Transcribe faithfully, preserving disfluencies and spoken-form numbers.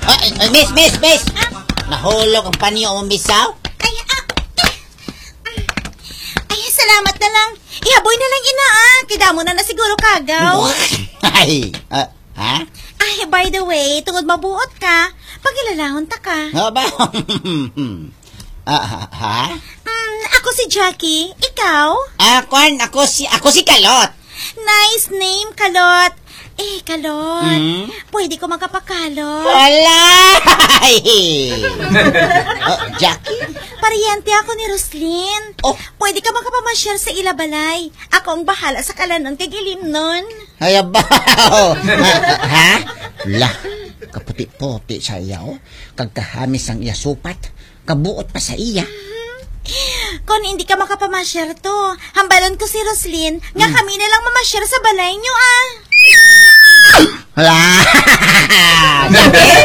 Ay, ay, miss, miss, miss! Nahulog ang panyo mo, misaw? Ay, ah, ay, salamat na lang. Ihaboy na lang ina, ah. Kidamo na na siguro kagaw. Ay, uh, ha? Ay, by the way, tungod mabuot ka, pagilalahon ta ka. Nga ba? uh, ha? Mm, ako si Jackie. Ikaw? Ah, Kwan, ako si, ako si Kalot. Nice name, Kalot. Eh, Kalot, Mm? pwede ko magkapakalot. Wala! uh, Jackie? Pariente ako ni Roslyn. Oh. Pwede ka magkapamasyal sa Ilabalay. Ako ang bahala sa kalanon kay Gilim nun. Ay, abaw! ha? La, kaputi-puti sa iyaw. Kagkahamis ang iya supat. Kabuot pa sa iya. Kung hindi ka makapamasyal to, hambalon ko si Roslyn, nga Hmm. kami na lang mamasyal sa balay nyo, ah. Wala! Jackie!